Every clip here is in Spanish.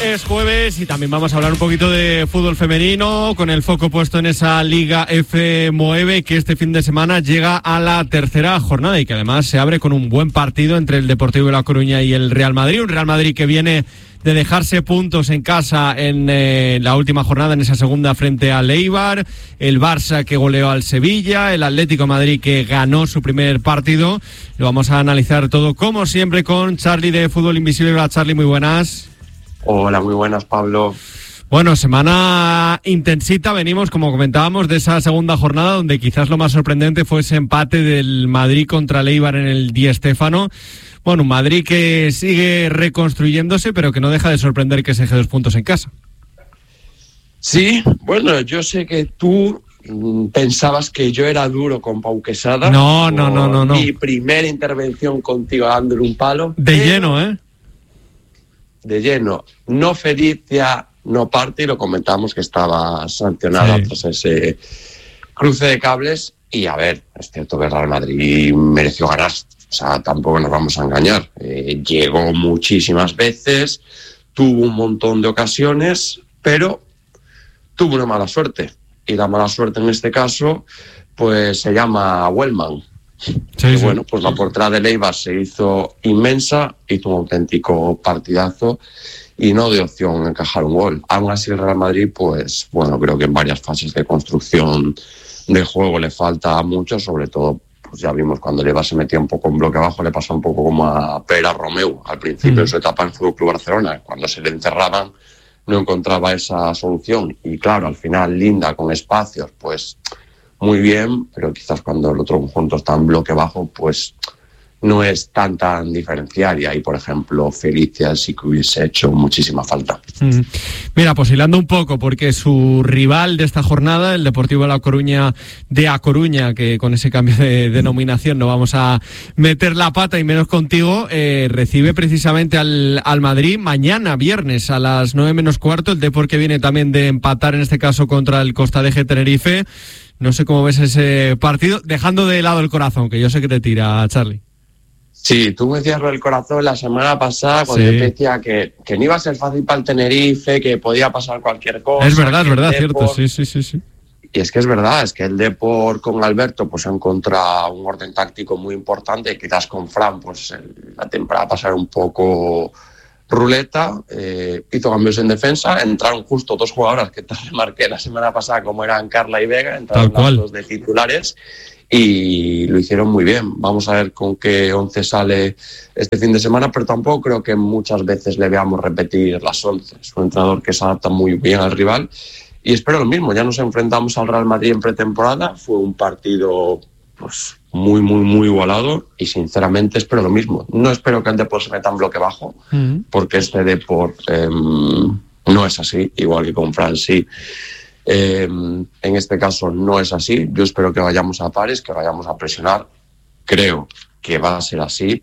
Es jueves y también vamos a hablar un poquito de fútbol femenino, con el foco puesto en esa Liga F9 que este fin de semana llega a la tercera jornada y que además se abre con un buen partido entre el Deportivo de La Coruña y el Real Madrid. Un Real Madrid que viene de dejarse puntos en casa en la última jornada, en esa segunda frente al Eibar, el Barça que goleó al Sevilla, el Atlético de Madrid que ganó su primer partido. Lo vamos a analizar todo como siempre con Charly de Fútbol Invisible. Hola Charly, muy buenas. Hola, muy buenas, Pablo. Bueno, semana intensita, venimos, como comentábamos, de esa segunda jornada donde quizás lo más sorprendente fue ese empate del Madrid contra el Eibar en el Di Stéfano. Bueno, un Madrid que sigue reconstruyéndose, pero que no deja de sorprender que se deje 2 puntos en casa. Sí, bueno, yo sé que tú pensabas que yo era duro con Pau Quesada. No. Mi primera intervención contigo dándole un palo. De lleno, ¿eh? De lleno. No Felicia, no parte, y lo comentamos que estaba sancionada tras ese cruce de cables. Y a ver, es cierto que el Real Madrid mereció ganar. O sea, tampoco nos vamos a engañar. Llegó muchísimas veces, tuvo un montón de ocasiones, pero tuvo una mala suerte. Y la mala suerte en este caso, pues se llama Wellman. Bueno, pues la portería de Eibar se hizo inmensa, hizo un auténtico partidazo y no dio opción a encajar un gol. Aún así el Real Madrid, pues bueno, creo que en varias fases de construcción de juego le falta mucho, sobre todo. Pues ya vimos cuando el Eibar se metía un poco en bloque abajo, le pasó un poco como a Pere Romeu al principio de su etapa en Fútbol Club Barcelona. Cuando se le encerraban no encontraba esa solución. Y claro, al final Linda con espacios, pues muy bien, pero quizás cuando el otro conjunto está en bloque bajo, pues no es tan diferencial. Y ahí, por ejemplo, Felicia sí que hubiese hecho muchísima falta. Mira, pues hilando un poco, porque su rival de esta jornada, el Deportivo de La Coruña de A Coruña, que con ese cambio de denominación no vamos a meter la pata y menos contigo, recibe precisamente al Madrid mañana, viernes, a las 9:15. El Depor que viene también de empatar, en este caso contra el Costa de Tenerife. No sé cómo ves ese partido, dejando de lado el corazón, que yo sé que te tira, Charly. Sí, tú me decías lo del corazón la semana pasada cuando te decía que no iba a ser fácil para el Tenerife, que podía pasar cualquier cosa. Es verdad, cierto, sí. Y es que es verdad, es que el Depor con Alberto pues ha encontrado un orden táctico muy importante, y quizás con Fran pues la temporada pasar un poco ruleta, hizo cambios en defensa, entraron justo 2 jugadoras que te remarqué la semana pasada como eran Carla y Vega, entraron las 2 de titulares y lo hicieron muy bien. Vamos a ver con qué 11 sale este fin de semana, pero tampoco creo que muchas veces le veamos repetir las 11. Es un entrenador que se adapta muy bien al rival y espero lo mismo. Ya nos enfrentamos al Real Madrid en pretemporada, fue un partido pues muy igualado y sinceramente espero lo mismo. No espero que el Depor se meta en bloque bajo, porque este Depor no es así, igual que con Fran sí. En este caso no es así. Yo espero que vayamos a pares, que vayamos a presionar. Creo que va a ser así.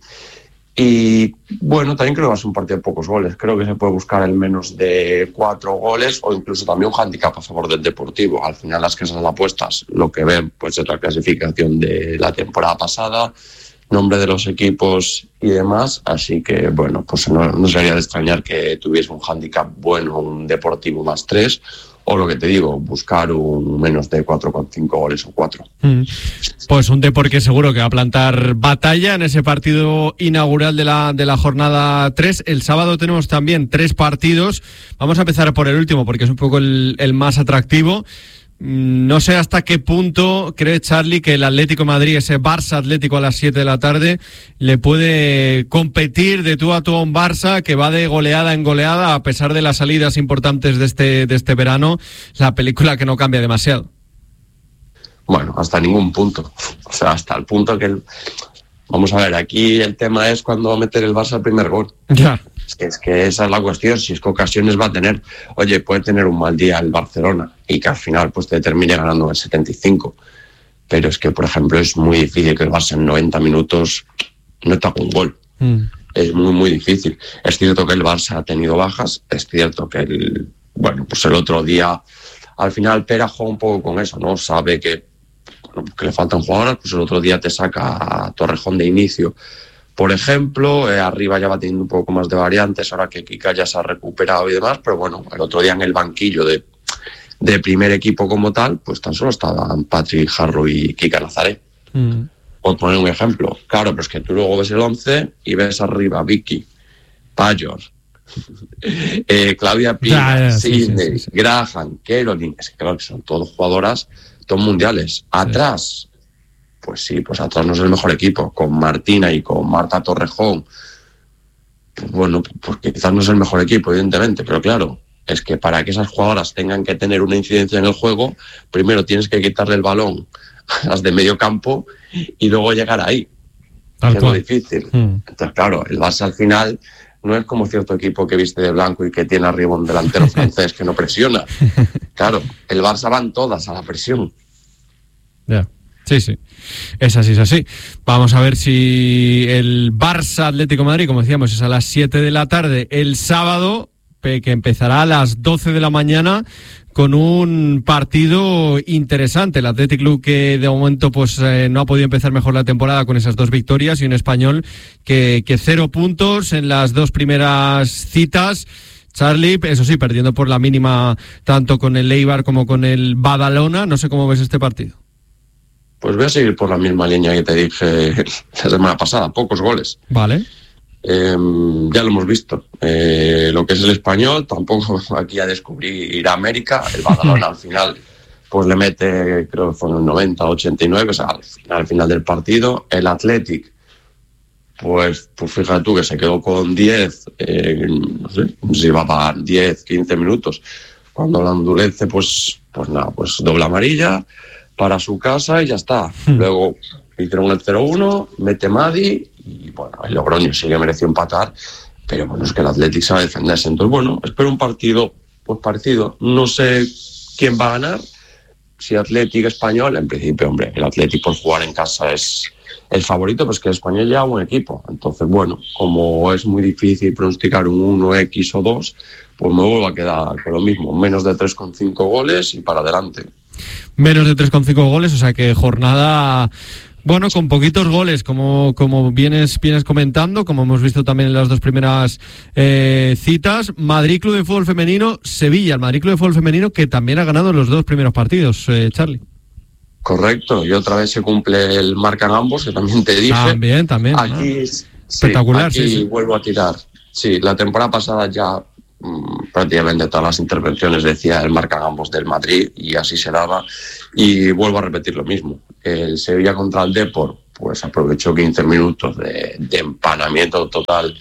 Y bueno, también creo que va a ser un partido de pocos goles. Creo que se puede buscar el menos de 4 goles o incluso también un handicap a favor del Deportivo. Al final las casas de apuestas lo que ven pues es la clasificación de la temporada pasada, nombre de los equipos y demás. Así que bueno, pues no sería de extrañar que tuviese un handicap bueno, un Deportivo más 3. O lo que te digo, buscar un menos de 4,5 goles o 4. Pues un Depor que seguro que va a plantar batalla en ese partido inaugural de la jornada 3. El sábado tenemos también 3 partidos. Vamos a empezar por el último porque es un poco el más atractivo. No sé hasta qué punto cree Charly que el Atlético de Madrid, ese Barça Atlético a las 7 de la tarde, le puede competir de tú a tú a un Barça que va de goleada en goleada a pesar de las salidas importantes de este verano. La película que no cambia demasiado. Bueno, hasta ningún punto. O sea, hasta el punto que... Vamos a ver, aquí el tema es cuándo va a meter el Barça el primer gol. Ya. Es que esa es la cuestión, si es que ocasiones va a tener. Oye, puede tener un mal día el Barcelona y que al final pues te termine ganando en el 75. Pero es que, por ejemplo, es muy difícil que el Barça en 90 minutos no te haga un gol. Es muy difícil. Es cierto que el Barça ha tenido bajas, es cierto que el otro día, al final Pera juega un poco con eso, ¿no? Sabe que le faltan jugadoras, pues el otro día te saca a Torrejón de inicio por ejemplo. Arriba ya va teniendo un poco más de variantes, ahora que Kika ya se ha recuperado y demás, pero bueno, el otro día en el banquillo de primer equipo como tal, pues tan solo estaban Patrick Harrow y Kika Nazaré. Por poner un ejemplo. Claro, pero es que tú luego ves el 11 y ves arriba Vicky, Payor, Claudia Pina, Sidney, Graham, Caroline. Es que claro que son todos jugadoras, todos mundiales. Atrás, pues sí, pues atrás no es el mejor equipo. Con Martina y con Marta Torrejón, pues bueno, pues quizás no es el mejor equipo, evidentemente, pero claro, es que para que esas jugadoras tengan que tener una incidencia en el juego, primero tienes que quitarle el balón a las de medio campo y luego llegar ahí. Que es lo difícil. Entonces, claro, el Barça al final no es como cierto equipo que viste de blanco y que tiene arriba un delantero francés que no presiona. Claro, el Barça van todas a la presión. Ya. Sí. Es así. Vamos a ver si el Barça Atlético de Madrid, como decíamos, es a las 7 de la tarde el sábado, que empezará a las 12 de la mañana con un partido interesante. El Athletic Club, que de momento pues no ha podido empezar mejor la temporada con esas 2 victorias, y un Español que 0 puntos en las 2 primeras citas. Charlie, eso sí, perdiendo por la mínima tanto con el Eibar como con el Badalona. No sé cómo ves este partido. Pues voy a seguir por la misma línea que te dije la semana pasada, pocos goles. Vale. Ya lo hemos visto. Lo que es el Español, tampoco aquí a descubrir a América. El Badalona al final pues le mete, creo que fueron 90, 89, o sea, al final del partido. El Athletic, pues fíjate tú que se quedó con 10, no sé si va a pagar 10, 15 minutos. Cuando la endurece, pues nada, pues doble amarilla para su casa y ya está. Luego hicieron el 0-1, mete Madi y bueno, el Logroño sí que mereció empatar, pero bueno, es que el Athletic sabe defenderse. Entonces bueno, espero un partido pues parecido. No sé quién va a ganar, si Athletic, Español. En principio, hombre, el Athletic por jugar en casa es el favorito, pues que el Español lleva buen equipo. Entonces bueno, como es muy difícil pronosticar un 1x o 2, pues me vuelvo a quedar con lo mismo, menos de 3,5 goles y para adelante. Menos de 3,5 goles, o sea que jornada, bueno, con poquitos goles, como vienes comentando, como hemos visto también en las 2 primeras citas. Madrid Club de Fútbol Femenino, Sevilla, el Madrid Club de Fútbol Femenino, que también ha ganado los 2 primeros partidos, Charlie. Correcto, y otra vez se cumple el marcan ambos, que también te dije. También. Aquí, espectacular, aquí vuelvo a tirar. Sí, la temporada pasada ya prácticamente todas las intervenciones decía el marcan ambos del Madrid y así se daba, y vuelvo a repetir lo mismo. El Sevilla contra el Depor pues aprovechó 15 minutos de empanamiento total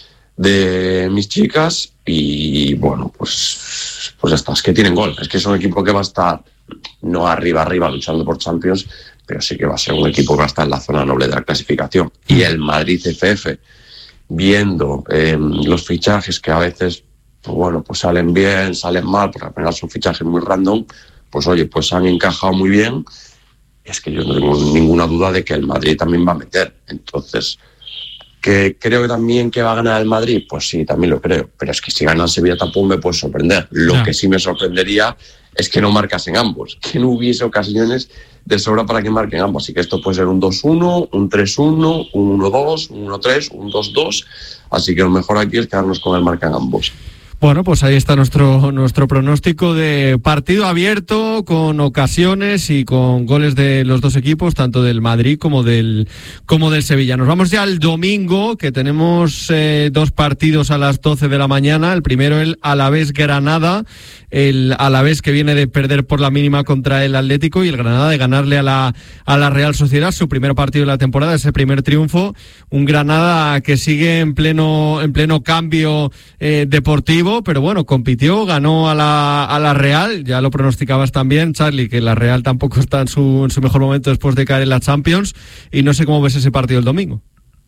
de mis chicas y bueno, pues ya está, es que tienen gol, es que es un equipo que va a estar no arriba luchando por Champions, pero sí que va a ser un equipo que va a estar en la zona noble de la clasificación. Y el Madrid FF, viendo los fichajes que a veces pues bueno, pues salen bien, salen mal, porque al final son fichajes muy random, pues oye, pues han encajado muy bien. Es que yo no tengo ninguna duda de que el Madrid también va a meter. Entonces, ¿que creo que también que va a ganar el Madrid? Pues sí, también lo creo. Pero es que si gana el Sevilla tampoco me puede sorprender. Lo que sí me sorprendería es que no marcasen ambos, que no hubiese ocasiones de sobra para que marquen ambos. Así que esto puede ser un 2-1, un 3-1, un 1-2, un 1-3, un 2-2. Así que lo mejor aquí es quedarnos con el marcan ambos. Bueno, pues ahí está nuestro pronóstico de partido abierto, con ocasiones y con goles de los 2 equipos, tanto del Madrid como del Sevilla. Nos vamos ya al domingo, que tenemos 2 partidos a las 12 de la mañana. El primero, el Alavés-Granada, el Alavés que viene de perder por la mínima contra el Atlético, y el Granada de ganarle a la Real Sociedad, su primer partido de la temporada, ese primer triunfo. Un Granada que sigue en pleno cambio deportivo, pero bueno, compitió, ganó a la Real. Ya lo pronosticabas también, Charlie, que la Real tampoco está en su mejor momento después de caer en la Champions, y no sé cómo ves ese partido el domingo.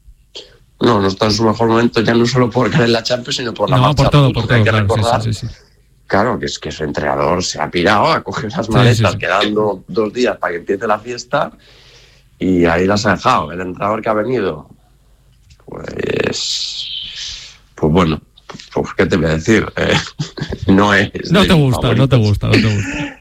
No está en su mejor momento, ya no solo por caer en la Champions, sino por la marcha. Por todo, hay que claro, recordar, sí. Claro, que es que su entrenador se ha pirado a coger las maletas, quedando 2 días para que empiece la fiesta, y ahí las ha dejado. El entrenador que ha venido, pues bueno, pues ¿qué te voy a decir? No es... No te gusta.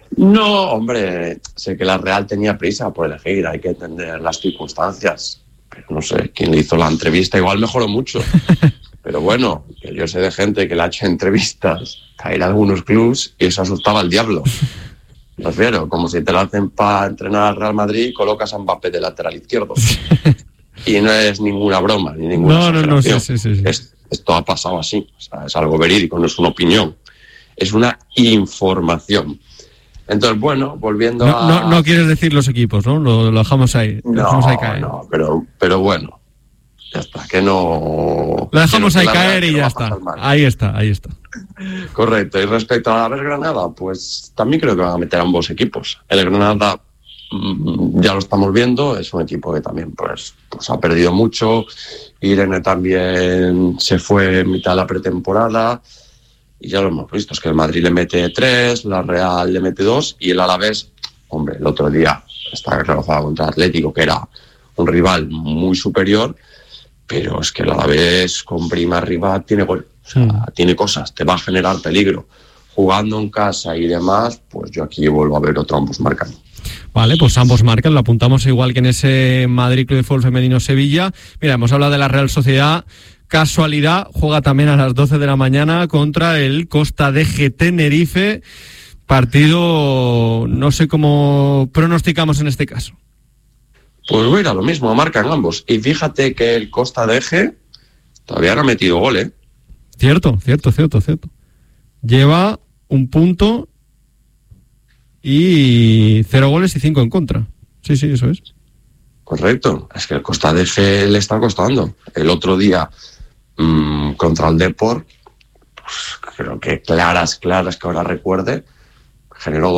No, hombre, sé que la Real tenía prisa por elegir, hay que entender las circunstancias, pero no sé quién le hizo la entrevista, igual mejoró mucho. Pero bueno, que yo sé de gente que le ha hecho entrevistas a ir a algunos clubs y eso asustaba al diablo. Me refiero, como si te lo hacen para entrenar al Real Madrid y colocas a Mbappé de lateral izquierdo. Y no es ninguna broma, ni ninguna exageración. Sí. Esto ha pasado así, o sea, es algo verídico, no es una opinión, es una información. Entonces, bueno, volviendo No quieres decir los equipos, ¿no? Lo dejamos ahí. Lo dejamos ahí caer. No, pero bueno, ya está, que no... Lo dejamos ahí caer y ya está. Ahí está. Correcto. Y respecto a la Granada, pues también creo que van a meter a ambos equipos. El Granada, ya lo estamos viendo, es un equipo que también pues ha perdido mucho. Irene también se fue en mitad de la pretemporada. Y ya lo hemos visto, es que el Madrid le mete 3, la Real le mete 2 y el Alavés, hombre, el otro día estaba claro contra Atlético, que era un rival muy superior, pero es que el Alavés con prima arriba tiene gol, o sea, tiene cosas, te va a generar peligro. Jugando en casa y demás, pues yo aquí vuelvo a ver otro ambos marcan. Vale, pues ambos marcan, lo apuntamos igual que en ese Madrid Club de Fútbol Femenino Sevilla. Mira, hemos hablado de la Real Sociedad. Casualidad, juega también a las 12 de la mañana contra el Costa de Tenerife. Partido, no sé cómo pronosticamos en este caso. Pues mira, lo mismo, marcan ambos. Y fíjate que el Costa de Eje todavía no ha metido gol, ¿eh? Cierto. Lleva un punto y 0 goles y 5 en contra. Sí, eso es. Correcto, es que el Costa de Eje le está costando. El otro día contra el Depor, pues creo que claras que ahora recuerde, generó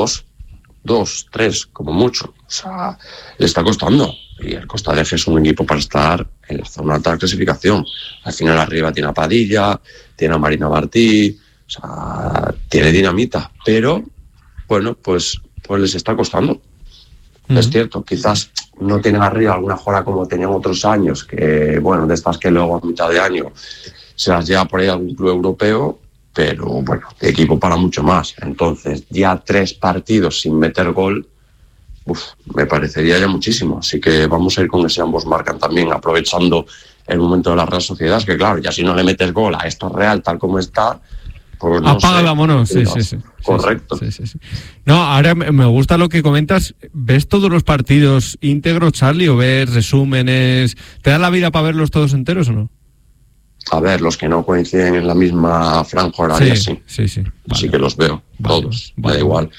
2, 3 como mucho. O sea, le está costando. Y el Costa de Eje es un equipo para estar en la zona alta de clasificación. Al final arriba tiene a Padilla, tiene a Marina Martí, o sea, tiene dinamita. Pero, bueno, pues les está costando. Es cierto, quizás no tienen arriba alguna jugada como tenían otros años, que bueno, de estas que luego a mitad de año se las lleva por ahí algún club europeo, pero bueno, el equipo para mucho más. Entonces, ya 3 partidos sin meter gol, me parecería ya muchísimo. Así que vamos a ir con ese ambos marcan también, aprovechando el momento de la Real Sociedad, que claro, ya si no le metes gol a esto Real tal como está, pues no apaga sé, la mono, sí. Correcto. Sí. No, ahora me gusta lo que comentas. ¿Ves todos los partidos íntegros, Charlie, o ves resúmenes? ¿Te da la vida para verlos todos enteros o no? A ver, los que no coinciden en la misma franja horaria, sí. Vale. Sí que los veo, todos, me da igual.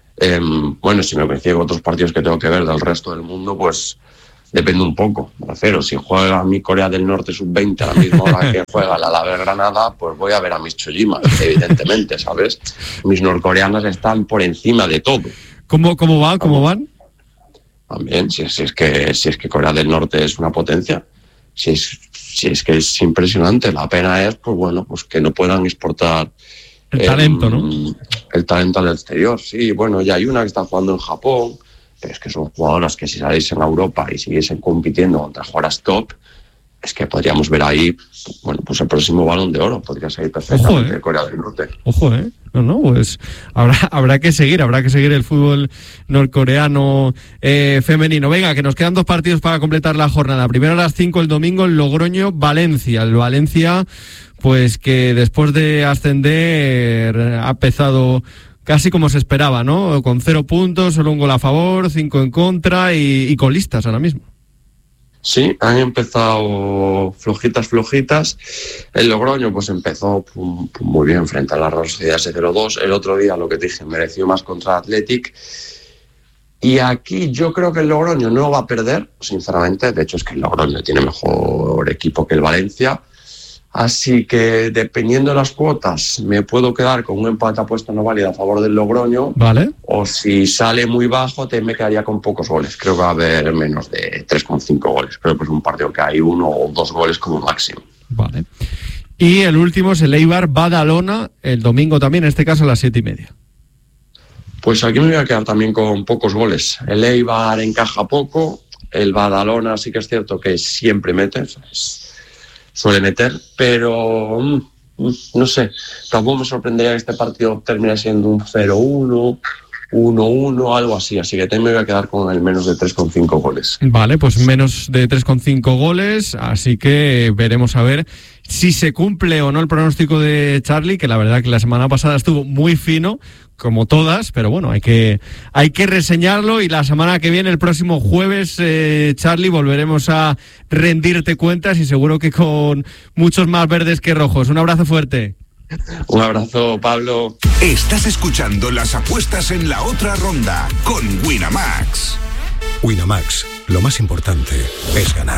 Bueno, si me coinciden con otros partidos que tengo que ver del resto del mundo, pues depende un poco. Me refiero, si juega mi Corea del Norte sub-20 a la misma hora que juega la Alavés Granada, pues voy a ver a mis Chojimas, evidentemente, ¿sabes? Mis norcoreanas están por encima de todo. ¿Cómo van? También, si es que Corea del Norte es una potencia, si es que es impresionante. La pena es, pues bueno, pues que no puedan exportar el talento, ¿no? El talento al exterior, sí. Bueno, ya hay una que está jugando en Japón, pero es que son jugadoras que si salís en Europa y siguiesen compitiendo contra jugadoras top, es que podríamos ver ahí, bueno, pues el próximo Balón de Oro podría salir perfectamente de Corea del Norte. Ojo, no, pues habrá que seguir el fútbol norcoreano femenino. Venga, que nos quedan 2 partidos para completar la jornada. Primero a las 5 el domingo, el Logroño-Valencia. El Valencia, pues que después de ascender ha empezado casi como se esperaba, ¿no? Con 0 puntos, solo un gol a favor, 5 en contra y colistas ahora mismo. Sí, han empezado flojitas. El Logroño pues empezó muy bien frente a la Real Sociedad 0-2. El otro día, lo que te dije, mereció más contra Athletic. Y aquí yo creo que el Logroño no va a perder, sinceramente. De hecho, es que el Logroño tiene mejor equipo que el Valencia. Así que, dependiendo de las cuotas, me puedo quedar con un empate apuesta no válida a favor del Logroño. Vale. O si sale muy bajo, me quedaría con pocos goles. Creo que va a haber menos de 3,5 goles. Creo que es un partido que hay 1 o 2 goles como máximo. Vale. Y el último es el Eibar-Badalona, el domingo también, en este caso a las 7:30. Pues aquí me voy a quedar también con pocos goles. El Eibar encaja poco. El Badalona sí que es cierto que siempre mete. Suele meter, pero no sé, tampoco me sorprendería que este partido termine siendo un 0-1, 1-1, algo así que también me voy a quedar con el menos de 3,5 goles. Vale, pues menos de 3,5 goles, así que veremos a ver si se cumple o no el pronóstico de Charlie, que la verdad que la semana pasada estuvo muy fino, como todas, pero bueno, hay que reseñarlo, y la semana que viene, el próximo jueves, Charlie, volveremos a rendirte cuentas, y seguro que con muchos más verdes que rojos. Un abrazo fuerte. Un abrazo, Pablo. Estás escuchando Las Apuestas en la Otra Ronda con Winamax. Winamax, lo más importante es ganar.